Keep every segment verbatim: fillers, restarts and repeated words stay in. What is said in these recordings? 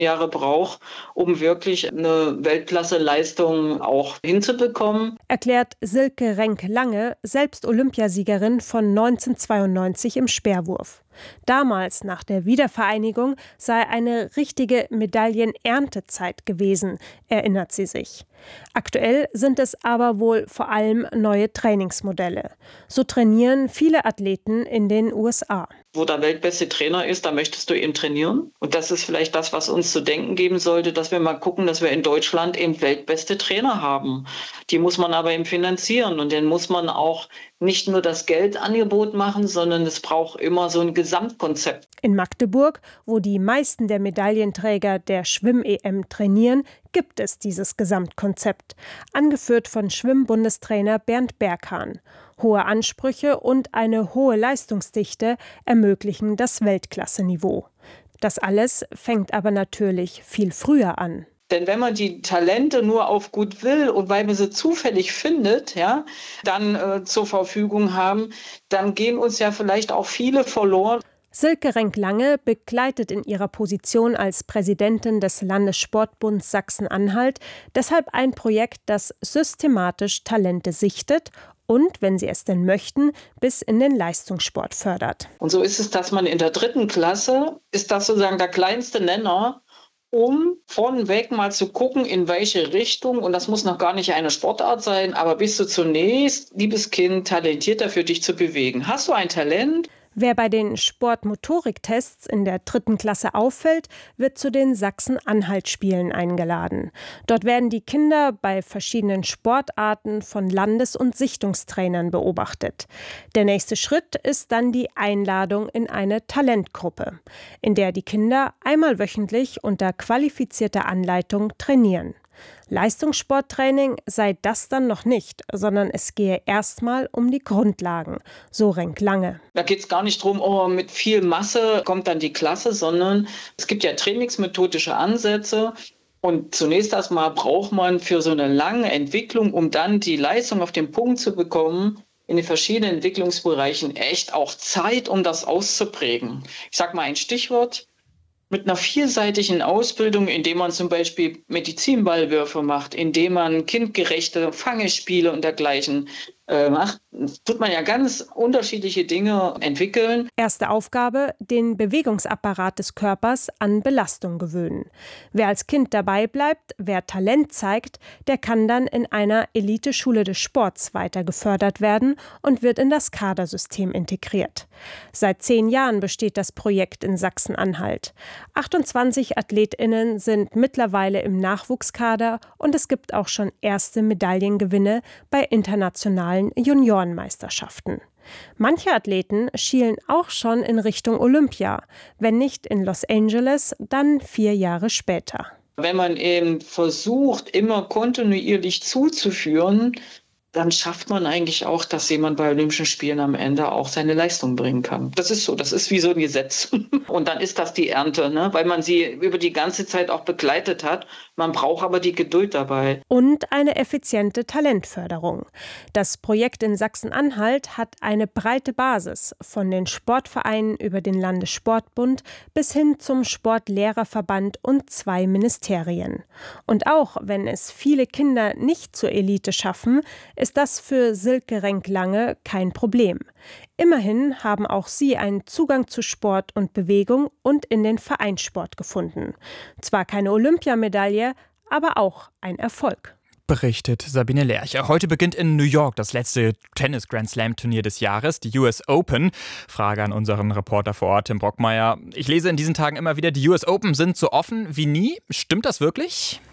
Jahre braucht, um wirklich eine Weltklasse-Leistung auch hinzubekommen. Erklärt Silke Renk-Lange, selbst Olympiasiegerin von neunzehnhundertzweiundneunzig im Speerwurf. Damals, nach der Wiedervereinigung, sei eine richtige Medaillenerntezeit gewesen, erinnert sie sich. Aktuell sind es aber wohl vor allem neue Trainingsmodelle. So trainieren viele Athleten in den U S A. Wo der weltbeste Trainer ist, da möchtest du eben trainieren. Und das ist vielleicht das, was uns zu denken geben sollte, dass wir mal gucken, dass wir in Deutschland eben weltbeste Trainer haben. Die muss man aber eben finanzieren und dann muss man auch nicht nur das Geldangebot machen, sondern es braucht immer so ein Gesamtkonzept. In Magdeburg, wo die meisten der Medaillenträger der Schwimm-E M trainieren, gibt es dieses Gesamtkonzept, angeführt von Schwimmbundestrainer Bernd Berghahn. Hohe Ansprüche und eine hohe Leistungsdichte ermöglichen das Weltklasseniveau. Das alles fängt aber natürlich viel früher an. Denn wenn man die Talente nur auf gut will und weil man sie zufällig findet, ja, dann äh, zur Verfügung haben, dann gehen uns ja vielleicht auch viele verloren. Silke Renk-Lange begleitet in ihrer Position als Präsidentin des Landessportbunds Sachsen-Anhalt deshalb ein Projekt, das systematisch Talente sichtet und, wenn sie es denn möchten, bis in den Leistungssport fördert. Und so ist es, dass man in der dritten Klasse, ist das sozusagen der kleinste Nenner, um vorneweg mal zu gucken, in welche Richtung, und das muss noch gar nicht eine Sportart sein, aber bist du zunächst, liebes Kind, talentierter für dich zu bewegen? Hast du ein Talent? Wer bei den Sportmotoriktests in der dritten Klasse auffällt, wird zu den Sachsen-Anhalt-Spielen eingeladen. Dort werden die Kinder bei verschiedenen Sportarten von Landes- und Sichtungstrainern beobachtet. Der nächste Schritt ist dann die Einladung in eine Talentgruppe, in der die Kinder einmal wöchentlich unter qualifizierter Anleitung trainieren. Leistungssporttraining sei das dann noch nicht, sondern es gehe erstmal um die Grundlagen, so Renk-Lange. Da geht es gar nicht darum, oh, mit viel Masse kommt dann die Klasse, sondern es gibt ja trainingsmethodische Ansätze. Und zunächst erstmal braucht man für so eine lange Entwicklung, um dann die Leistung auf den Punkt zu bekommen, in den verschiedenen Entwicklungsbereichen echt auch Zeit, um das auszuprägen. Ich sage mal ein Stichwort. Mit einer vielseitigen Ausbildung, indem man zum Beispiel Medizinballwürfe macht, indem man kindgerechte Fangespiele und dergleichen äh, macht, tut man ja ganz unterschiedliche Dinge entwickeln. Erste Aufgabe, den Bewegungsapparat des Körpers an Belastung gewöhnen. Wer als Kind dabei bleibt, wer Talent zeigt, der kann dann in einer Eliteschule des Sports weiter gefördert werden und wird in das Kadersystem integriert. Seit zehn Jahren besteht das Projekt in Sachsen-Anhalt. achtundzwanzig AthletInnen sind mittlerweile im Nachwuchskader und es gibt auch schon erste Medaillengewinne bei internationalen Juniorenmeisterschaften. Manche Athleten schielen auch schon in Richtung Olympia, wenn nicht in Los Angeles, dann vier Jahre später. Wenn man eben versucht, immer kontinuierlich zuzuführen, dann schafft man eigentlich auch, dass jemand bei Olympischen Spielen am Ende auch seine Leistung bringen kann. Das ist so, das ist wie so ein Gesetz. Und dann ist das die Ernte, ne? Weil man sie über die ganze Zeit auch begleitet hat. Man braucht aber die Geduld dabei. Und eine effiziente Talentförderung. Das Projekt in Sachsen-Anhalt hat eine breite Basis, von den Sportvereinen über den Landessportbund bis hin zum Sportlehrerverband und zwei Ministerien. Und auch wenn es viele Kinder nicht zur Elite schaffen, ist das für Silke Renk-Lange kein Problem. Immerhin haben auch sie einen Zugang zu Sport und Bewegung und in den Vereinssport gefunden. Zwar keine Olympiamedaille, aber auch ein Erfolg. Berichtet Sabine Lerche. Heute beginnt in New York das letzte Tennis-Grand-Slam-Turnier des Jahres, die U S Open. Frage an unseren Reporter vor Ort, Tim Brockmeier. Ich lese in diesen Tagen immer wieder, die U S Open sind so offen wie nie. Stimmt das wirklich?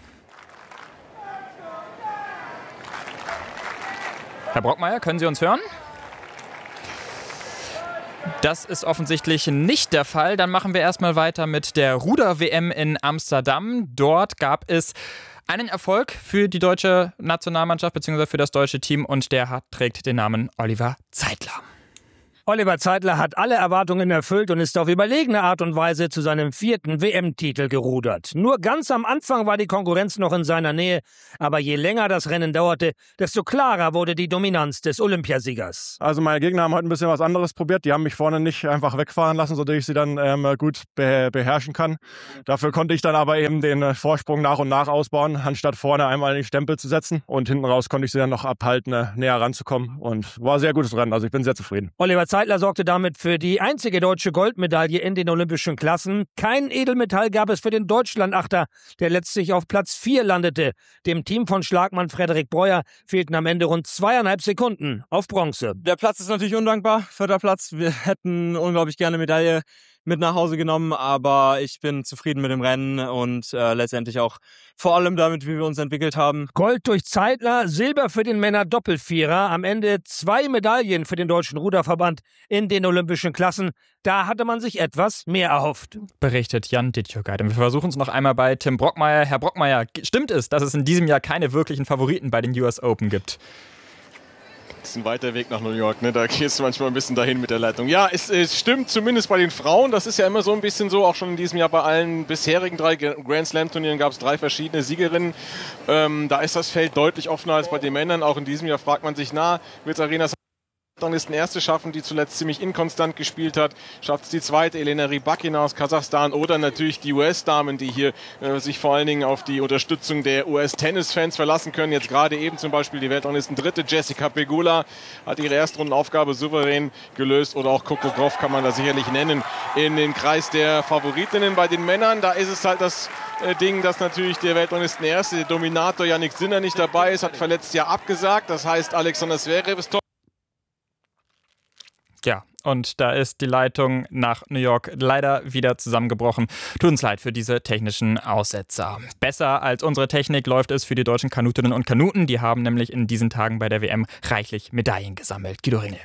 Herr Brockmeier, können Sie uns hören? Das ist offensichtlich nicht der Fall. Dann machen wir erstmal weiter mit der Ruder-W M in Amsterdam. Dort gab es einen Erfolg für die deutsche Nationalmannschaft bzw. für das deutsche Team und der hat, trägt den Namen Oliver Zeitler. Oliver Zeitler hat alle Erwartungen erfüllt und ist auf überlegene Art und Weise zu seinem vierten W M-Titel gerudert. Nur ganz am Anfang war die Konkurrenz noch in seiner Nähe, aber je länger das Rennen dauerte, desto klarer wurde die Dominanz des Olympiasiegers. Also meine Gegner haben heute ein bisschen was anderes probiert. Die haben mich vorne nicht einfach wegfahren lassen, sodass ich sie dann ähm, gut be- beherrschen kann. Dafür konnte ich dann aber eben den Vorsprung nach und nach ausbauen, anstatt vorne einmal den Stempel zu setzen. Und hinten raus konnte ich sie dann noch abhalten, näher ranzukommen. Und war ein sehr gutes Rennen. Also ich bin sehr zufrieden. Oliver Zeitler sorgte damit für die einzige deutsche Goldmedaille in den olympischen Klassen. Kein Edelmetall gab es für den Deutschlandachter, der letztlich auf Platz vier landete. Dem Team von Schlagmann Frederik Breuer fehlten am Ende rund zweieinhalb Sekunden auf Bronze. Der Platz ist natürlich undankbar, vierter Platz. Wir hätten unglaublich gerne Medaille mit nach Hause genommen, aber ich bin zufrieden mit dem Rennen und äh, letztendlich auch vor allem damit, wie wir uns entwickelt haben. Gold durch Zeitler, Silber für den Männer-Doppelvierer, am Ende zwei Medaillen für den Deutschen Ruderverband in den olympischen Klassen. Da hatte man sich etwas mehr erhofft. Berichtet Jan Dittjögeit. Und wir versuchen es noch einmal bei Tim Brockmeier. Herr Brockmeier, stimmt es, dass es in diesem Jahr keine wirklichen Favoriten bei den U S Open gibt? Das ist ein weiter Weg nach New York, ne? Da gehst du manchmal ein bisschen dahin mit der Leitung. Ja, es, es stimmt zumindest bei den Frauen. Das ist ja immer so ein bisschen so, auch schon in diesem Jahr bei allen bisherigen drei Grand Slam Turnieren gab es drei verschiedene Siegerinnen. Ähm, da ist das Feld deutlich offener als bei den Männern. Auch in diesem Jahr fragt man sich, na, wird es Arenas dann ist ein erste schaffen, die zuletzt ziemlich inkonstant gespielt hat. Schafft es die zweite, Elena Rybakina aus Kasachstan, oder natürlich die U S-Damen, die hier äh, sich vor allen Dingen auf die Unterstützung der U S-Tennis-Fans verlassen können. Jetzt gerade eben zum Beispiel die Weltranglisten dritte Jessica Pegula hat ihre Erstrundenaufgabe souverän gelöst, oder auch Coco Gauff kann man da sicherlich nennen. In den Kreis der Favoritinnen bei den Männern, da ist es halt das äh, Ding, dass natürlich der Weltranglisten-Erste, der Dominator Yannick Sinner nicht dabei ist, hat verletzt ja abgesagt. Das heißt, Alexander Zverev ist top. Ja, und da ist die Leitung nach New York leider wieder zusammengebrochen. Tut uns leid für diese technischen Aussetzer. Besser als unsere Technik läuft es für die deutschen Kanutinnen und Kanuten. Die haben nämlich in diesen Tagen bei der W M reichlich Medaillen gesammelt. Guido Ringel.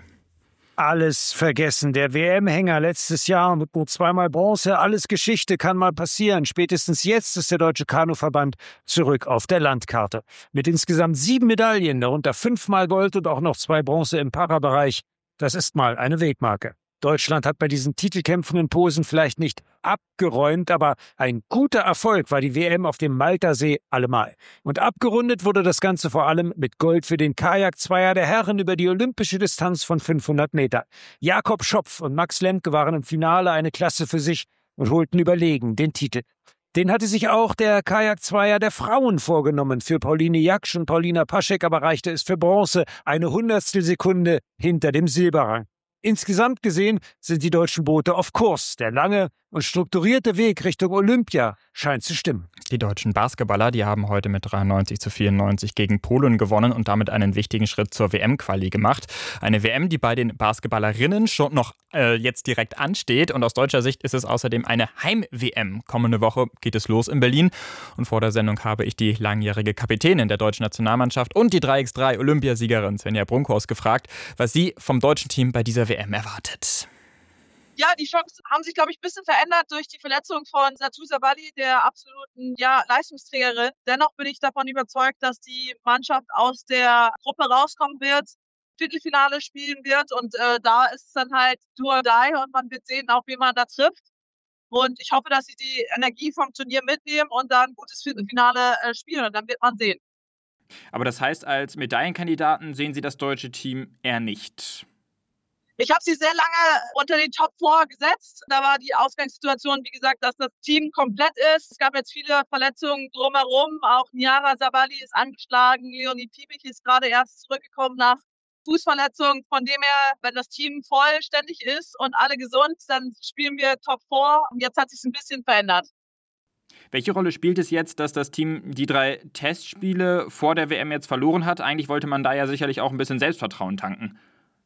Alles vergessen. Der W M-Hänger letztes Jahr mit nur zweimal Bronze. Alles Geschichte, kann mal passieren. Spätestens jetzt ist der Deutsche Kanuverband zurück auf der Landkarte. Mit insgesamt sieben Medaillen, darunter fünfmal Gold und auch noch zwei Bronze im Parabereich. Das ist mal eine Wegmarke. Deutschland hat bei diesen Titelkämpfen in Posen vielleicht nicht abgeräumt, aber ein guter Erfolg war die W M auf dem Maltersee allemal. Und abgerundet wurde das Ganze vor allem mit Gold für den Kajakzweier der Herren über die olympische Distanz von fünfhundert Meter. Jakob Schopf und Max Lemke waren im Finale eine Klasse für sich und holten überlegen den Titel. Den hatte sich auch der Kajakzweier der Frauen vorgenommen. Für Pauline Jaksch und Paulina Paschek aber reichte es für Bronze, eine Hundertstelsekunde hinter dem Silberrang. Insgesamt gesehen sind die deutschen Boote auf Kurs. Der lange und strukturierte Weg Richtung Olympia scheint zu stimmen. Die deutschen Basketballer, die haben heute mit dreiundneunzig zu vierundneunzig gegen Polen gewonnen und damit einen wichtigen Schritt zur W M-Quali gemacht. Eine W M, die bei den Basketballerinnen schon noch äh, jetzt direkt ansteht. Und aus deutscher Sicht ist es außerdem eine Heim-W M. Kommende Woche geht es los in Berlin. Und vor der Sendung habe ich die langjährige Kapitänin der deutschen Nationalmannschaft und die drei gegen drei Olympiasiegerin Svenja Brunkhorst gefragt, was sie vom deutschen Team bei dieser W M erwartet. Ja, die Chancen haben sich, glaube ich, ein bisschen verändert durch die Verletzung von Satou Sabali, der absoluten ja, Leistungsträgerin. Dennoch bin ich davon überzeugt, dass die Mannschaft aus der Gruppe rauskommen wird, Viertelfinale spielen wird, und äh, da ist es dann halt do or die und man wird sehen, auf wen man da trifft. Und ich hoffe, dass sie die Energie vom Turnier mitnehmen und dann ein gutes Viertelfinale äh, spielen, und dann wird man sehen. Aber das heißt, als Medaillenkandidaten sehen Sie das deutsche Team eher nicht? Ich habe sie sehr lange unter den Top vier gesetzt. Da war die Ausgangssituation, wie gesagt, dass das Team komplett ist. Es gab jetzt viele Verletzungen drumherum. Auch Niara Sabali ist angeschlagen. Leonie Piebig ist gerade erst zurückgekommen nach Fußverletzung. Von dem her, wenn das Team vollständig ist und alle gesund, dann spielen wir Top vier. Und jetzt hat sich ein bisschen verändert. Welche Rolle spielt es jetzt, dass das Team die drei Testspiele vor der W M jetzt verloren hat? Eigentlich wollte man da ja sicherlich auch ein bisschen Selbstvertrauen tanken.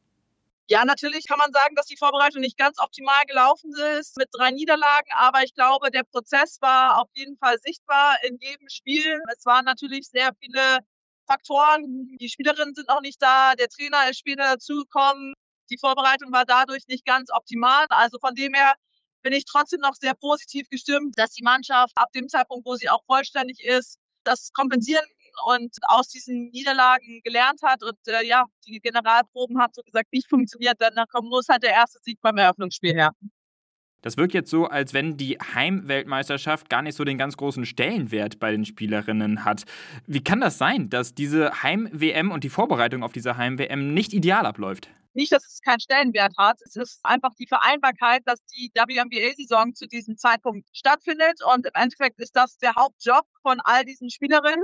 Ja, natürlich kann man sagen, dass die Vorbereitung nicht ganz optimal gelaufen ist mit drei Niederlagen, aber ich glaube, der Prozess war auf jeden Fall sichtbar in jedem Spiel. Es waren natürlich sehr viele Faktoren. Die Spielerinnen sind noch nicht da, der Trainer ist später dazugekommen. Die Vorbereitung war dadurch nicht ganz optimal. Also von dem her bin ich trotzdem noch sehr positiv gestimmt, dass die Mannschaft ab dem Zeitpunkt, wo sie auch vollständig ist, das kompensieren und aus diesen Niederlagen gelernt hat und äh, ja, die Generalproben hat so gesagt nicht funktioniert, dann muss halt der erste Sieg beim Eröffnungsspiel her. Das wirkt jetzt so, als wenn die Heimweltmeisterschaft gar nicht so den ganz großen Stellenwert bei den Spielerinnen hat. Wie kann das sein, dass diese Heim-W M und die Vorbereitung auf diese Heim-W M nicht ideal abläuft? Nicht, dass es keinen Stellenwert hat. Es ist einfach die Vereinbarkeit, dass die W N B A-Saison zu diesem Zeitpunkt stattfindet. Und im Endeffekt ist das der Hauptjob von all diesen Spielerinnen.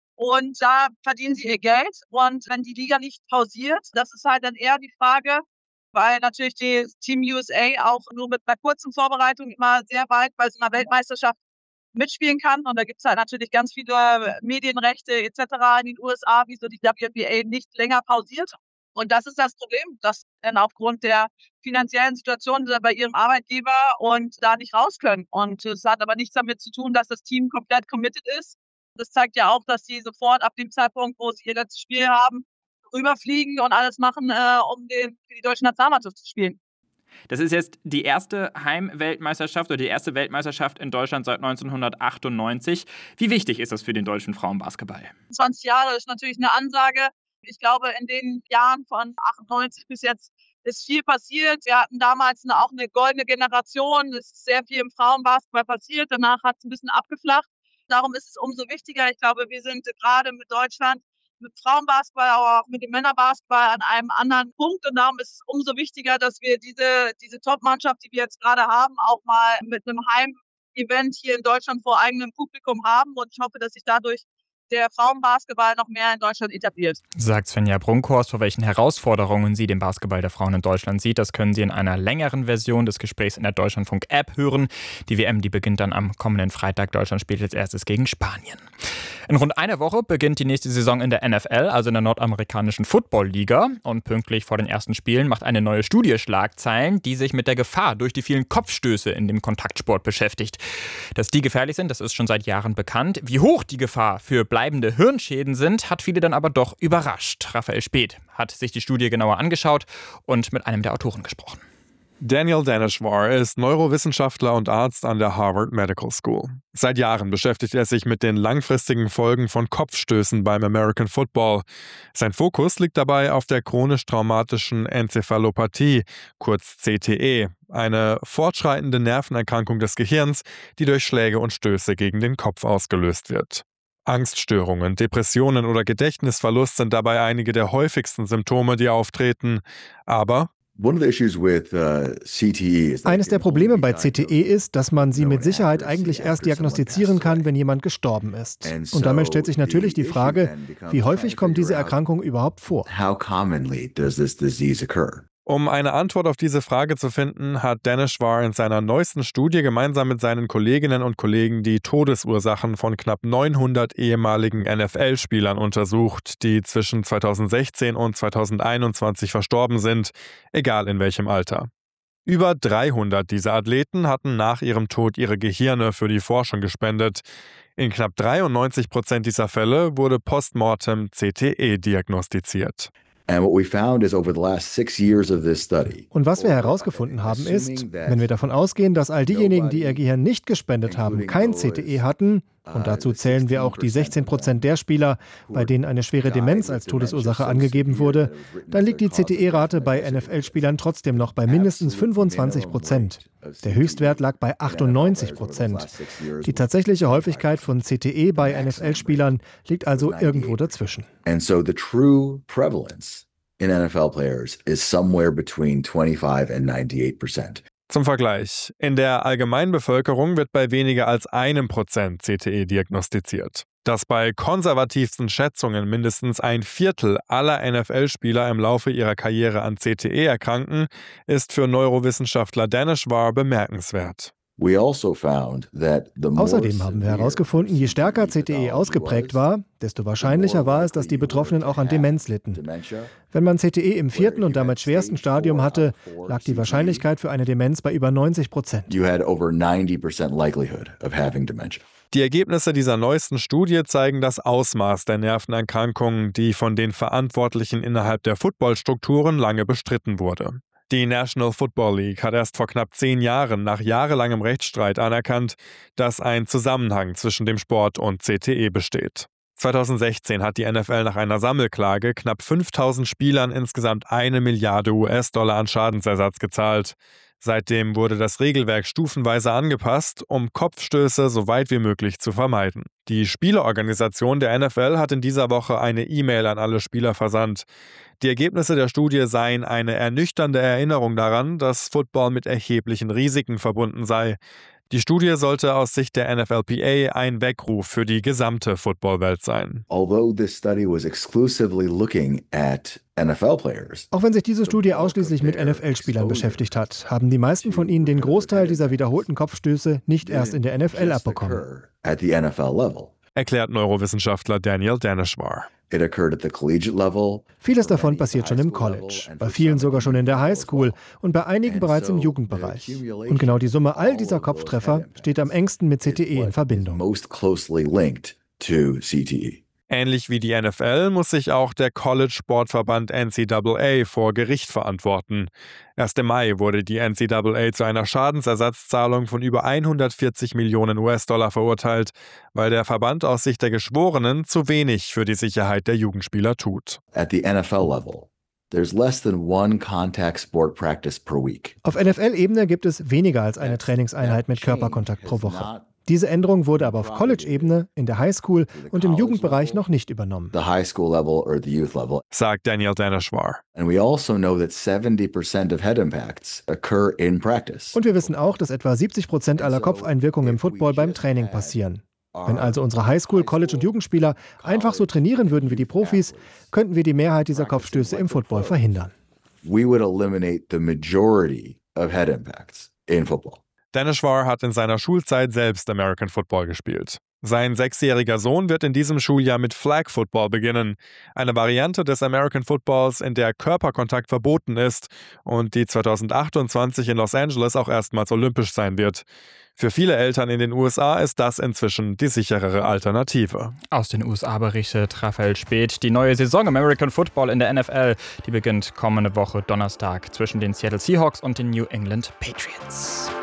Und da verdienen sie ihr Geld. Und wenn die Liga nicht pausiert, das ist halt dann eher die Frage, weil natürlich die Team U S A auch nur mit einer kurzen Vorbereitung immer sehr weit bei so einer Weltmeisterschaft mitspielen kann. Und da gibt es halt natürlich ganz viele Medienrechte et cetera in den U S A, wieso die W N B A nicht länger pausiert. Und das ist das Problem, dass dann aufgrund der finanziellen Situation bei ihrem Arbeitgeber und da nicht raus können. Und es hat aber nichts damit zu tun, dass das Team komplett committed ist. Das zeigt ja auch, dass sie sofort ab dem Zeitpunkt, wo sie ihr letztes Spiel haben, rüberfliegen und alles machen, äh, um den, für die deutsche Nationalmannschaft zu spielen. Das ist jetzt die erste Heimweltmeisterschaft oder die erste Weltmeisterschaft in Deutschland seit neunzehnhundertachtundneunzig. Wie wichtig ist das für den deutschen Frauenbasketball? zwanzig Jahre ist natürlich eine Ansage. Ich glaube, in den Jahren von achtundneunzig bis jetzt ist viel passiert. Wir hatten damals eine, auch eine goldene Generation. Es ist sehr viel im Frauenbasketball passiert. Danach hat es ein bisschen abgeflacht. Darum ist es umso wichtiger. Ich glaube, wir sind gerade mit Deutschland, mit Frauenbasketball, aber auch mit dem Männerbasketball an einem anderen Punkt. Und darum ist es umso wichtiger, dass wir diese, diese Top-Mannschaft, die wir jetzt gerade haben, auch mal mit einem Heim-Event hier in Deutschland vor eigenem Publikum haben. Und ich hoffe, dass sich dadurch der Frauenbasketball noch mehr in Deutschland etabliert. Sagt Svenja Brunkhorst, vor welchen Herausforderungen sie den Basketball der Frauen in Deutschland sieht. Das können Sie in einer längeren Version des Gesprächs in der Deutschlandfunk-App hören. Die W M, die beginnt dann am kommenden Freitag. Deutschland spielt als erstes gegen Spanien. In rund einer Woche beginnt die nächste Saison in der N F L, also in der nordamerikanischen Football-Liga. Und pünktlich vor den ersten Spielen macht eine neue Studie Schlagzeilen, die sich mit der Gefahr durch die vielen Kopfstöße in dem Kontaktsport beschäftigt. Dass die gefährlich sind, das ist schon seit Jahren bekannt. Wie hoch die Gefahr für bleibende Hirnschäden sind, hat viele dann aber doch überrascht. Raphael Späth hat sich die Studie genauer angeschaut und mit einem der Autoren gesprochen. Daniel Daneshvar ist Neurowissenschaftler und Arzt an der Harvard Medical School. Seit Jahren beschäftigt er sich mit den langfristigen Folgen von Kopfstößen beim American Football. Sein Fokus liegt dabei auf der chronisch traumatischen Enzephalopathie, kurz C T E, eine fortschreitende Nervenerkrankung des Gehirns, die durch Schläge und Stöße gegen den Kopf ausgelöst wird. Angststörungen, Depressionen oder Gedächtnisverlust sind dabei einige der häufigsten Symptome, die auftreten. Aber eines der Probleme bei C T E ist, dass man sie mit Sicherheit eigentlich erst diagnostizieren kann, wenn jemand gestorben ist. Und damit stellt sich natürlich die Frage, wie häufig kommt diese Erkrankung überhaupt vor? Um eine Antwort auf diese Frage zu finden, hat Daneshvar in seiner neuesten Studie gemeinsam mit seinen Kolleginnen und Kollegen die Todesursachen von knapp neunhundert ehemaligen N F L-Spielern untersucht, die zwischen zweitausendsechzehn und zweitausendeinundzwanzig verstorben sind, egal in welchem Alter. Über dreihundert dieser Athleten hatten nach ihrem Tod ihre Gehirne für die Forschung gespendet. In knapp dreiundneunzig Prozent dieser Fälle wurde postmortem C T E diagnostiziert. Und was wir herausgefunden haben ist, wenn wir davon ausgehen, dass all diejenigen, die ihr Gehirn nicht gespendet haben, kein C T E hatten, und dazu zählen wir auch die sechzehn Prozent der Spieler, bei denen eine schwere Demenz als Todesursache angegeben wurde, dann liegt die C T E-Rate bei N F L-Spielern trotzdem noch bei mindestens fünfundzwanzig Prozent. Der Höchstwert lag bei achtundneunzig Prozent. Die tatsächliche Häufigkeit von C T E bei N F L-Spielern liegt also irgendwo dazwischen. And so the true prevalence in N F L players is somewhere between twenty-five and ninety-eight percent. Zum Vergleich, in der Allgemeinbevölkerung wird bei weniger als einem Prozent C T E diagnostiziert. Dass bei konservativsten Schätzungen mindestens ein Viertel aller N F L-Spieler im Laufe ihrer Karriere an C T E erkranken, ist für Neurowissenschaftler Daneshvar bemerkenswert. Außerdem haben wir herausgefunden, je stärker C T E ausgeprägt war, desto wahrscheinlicher war es, dass die Betroffenen auch an Demenz litten. Wenn man C T E im vierten und damit schwersten Stadium hatte, lag die Wahrscheinlichkeit für eine Demenz bei über neunzig Prozent. Die Ergebnisse dieser neuesten Studie zeigen das Ausmaß der Nervenerkrankungen, die von den Verantwortlichen innerhalb der Footballstrukturen lange bestritten wurde. Die National Football League hat erst vor knapp zehn Jahren nach jahrelangem Rechtsstreit anerkannt, dass ein Zusammenhang zwischen dem Sport und C T E besteht. zweitausendsechzehn hat die N F L nach einer Sammelklage knapp fünftausend Spielern insgesamt eine Milliarde U S-Dollar an Schadensersatz gezahlt. Seitdem wurde das Regelwerk stufenweise angepasst, um Kopfstöße so weit wie möglich zu vermeiden. Die Spieleorganisation der N F L hat in dieser Woche eine E-Mail an alle Spieler versandt. Die Ergebnisse der Studie seien eine ernüchternde Erinnerung daran, dass Football mit erheblichen Risiken verbunden sei. Die Studie sollte aus Sicht der N F L P A ein Weckruf für die gesamte Footballwelt sein. Although this study was exclusively looking at N F L players. Auch wenn sich diese Studie ausschließlich mit N F L-Spielern beschäftigt hat, haben die meisten von ihnen den Großteil dieser wiederholten Kopfstöße nicht erst in der N F L abbekommen. At the N F L level. Erklärt Neurowissenschaftler Daniel Daneshvar. It occurred at the collegiate level. Vieles davon passiert schon im College, bei vielen sogar schon in der Highschool und bei einigen bereits im Jugendbereich. Und genau die Summe all dieser Kopftreffer steht am engsten mit C T E in Verbindung. Most closely linked to C T E. Ähnlich wie die N F L muss sich auch der College-Sportverband N C A A vor Gericht verantworten. Erst im Mai wurde die N C A A zu einer Schadensersatzzahlung von über hundertvierzig Millionen U S-Dollar verurteilt, weil der Verband aus Sicht der Geschworenen zu wenig für die Sicherheit der Jugendspieler tut. At the N F L level. There's less than one contact sport practice per week. Auf N F L-Ebene gibt es weniger als eine Trainingseinheit mit Körperkontakt pro Woche. Diese Änderung wurde aber auf College-Ebene, in der Highschool und im Jugendbereich noch nicht übernommen. The high school level or the youth level. Sagt Daniel Daneshvar. And we also know that seventy percent of head impacts occur in practice. Und wir wissen auch, dass etwa siebzig Prozent aller Kopfeinwirkungen im Football beim Training passieren. Wenn also unsere Highschool-, College- und Jugendspieler einfach so trainieren würden wie die Profis, könnten wir die Mehrheit dieser Kopfstöße im Football verhindern. We would eliminate the majority of head impacts in football. Daneshvar hat in seiner Schulzeit selbst American Football gespielt. Sein sechsjähriger Sohn wird in diesem Schuljahr mit Flag Football beginnen, eine Variante des American Footballs, in der Körperkontakt verboten ist und die zweitausendachtundzwanzig in Los Angeles auch erstmals olympisch sein wird. Für viele Eltern in den U S A ist das inzwischen die sicherere Alternative. Aus den U S A berichtet Raphael Späth. Die neue Saison American Football in der N F L, die beginnt kommende Woche Donnerstag zwischen den Seattle Seahawks und den New England Patriots.